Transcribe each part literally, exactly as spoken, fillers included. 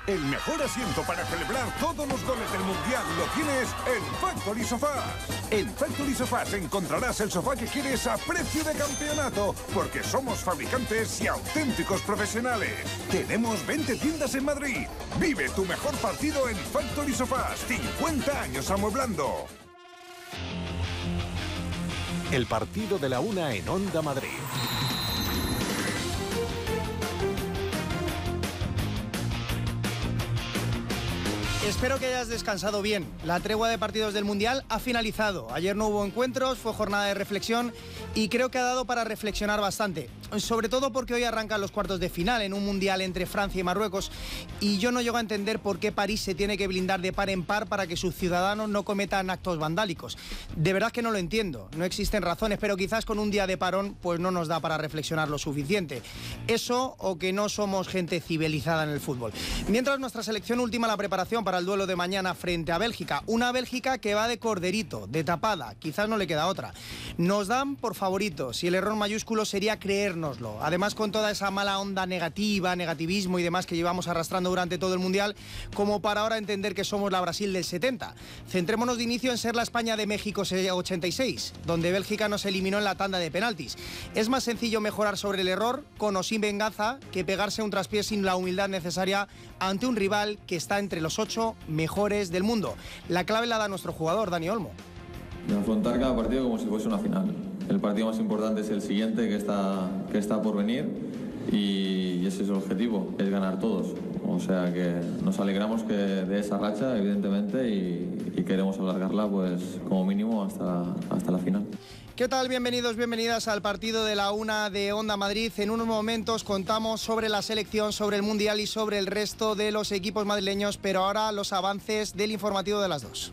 El mejor asiento para celebrar todos los goles del Mundial lo tienes en Factory Sofás. En Factory Sofás encontrarás el sofá que quieres a precio de campeonato, porque somos fabricantes y auténticos profesionales. Tenemos veinte tiendas en Madrid. Vive tu mejor partido en Factory Sofás. cincuenta años amueblando. El partido de la una en Onda Madrid. Espero que hayas descansado bien. La tregua de partidos del Mundial ha finalizado. Ayer no hubo encuentros, fue jornada de reflexión y creo que ha dado para reflexionar bastante. Sobre todo porque hoy arrancan los cuartos de final en un Mundial entre Francia y Marruecos y yo no llego a entender por qué París se tiene que blindar de par en par para que sus ciudadanos no cometan actos vandálicos. De verdad que no lo entiendo. No existen razones, pero quizás con un día de parón pues no nos da para reflexionar lo suficiente. Eso o que no somos gente civilizada en el fútbol. Mientras nuestra selección ultima la preparación para el duelo de mañana frente a Bélgica. Una Bélgica que va de corderito, de tapada. Quizás no le queda otra. Nos dan por favoritos y el error mayúsculo sería creérnoslo. Además, con toda esa mala onda negativa, negativismo y demás que llevamos arrastrando durante todo el Mundial, como para ahora entender que somos la Brasil del setenta. Centrémonos de inicio en ser la España de México ochenta y seis, donde Bélgica nos eliminó en la tanda de penaltis. Es más sencillo mejorar sobre el error, con o sin venganza, que pegarse un traspié sin la humildad necesaria ante un rival que está entre los ocho mejores del mundo. La clave la da nuestro jugador, Dani Olmo. De afrontar cada partido como si fuese una final. El partido más importante es el siguiente que está, que está por venir y ese es el objetivo, es ganar todos. O sea que nos alegramos que de esa racha, evidentemente, y, y queremos alargarla pues como mínimo hasta, hasta la final. ¿Qué tal? Bienvenidos, bienvenidas al partido de la una de Onda Madrid. En unos momentos contamos sobre la selección, sobre el Mundial y sobre el resto de los equipos madrileños, pero ahora los avances del informativo de las dos.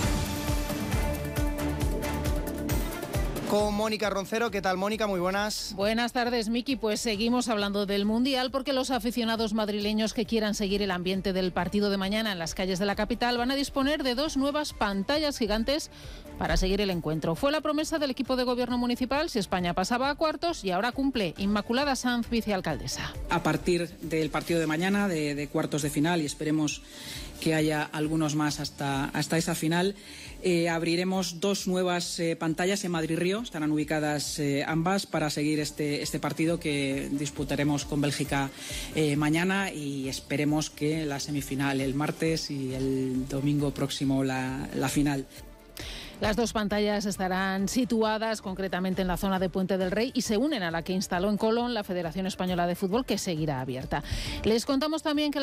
Con Mónica Roncero. ¿Qué tal, Mónica? Muy buenas. Buenas tardes, Miki. Pues seguimos hablando del Mundial porque los aficionados madrileños que quieran seguir el ambiente del partido de mañana en las calles de la capital van a disponer de dos nuevas pantallas gigantes para seguir el encuentro. Fue la promesa del equipo de gobierno municipal si España pasaba a cuartos y ahora cumple. Inmaculada Sanz, vicealcaldesa. A partir del partido de mañana, de, de cuartos de final, y esperemos que haya algunos más hasta, hasta esa final, eh, abriremos dos nuevas eh, pantallas en Madrid-Río. Estarán ubicadas eh, ambas para seguir este, este partido que disputaremos con Bélgica eh, mañana y esperemos que la semifinal el martes y el domingo próximo la, la final. Las dos pantallas estarán situadas concretamente en la zona de Puente del Rey y se unen a la que instaló en Colón la Federación Española de Fútbol, que seguirá abierta. Les contamos también que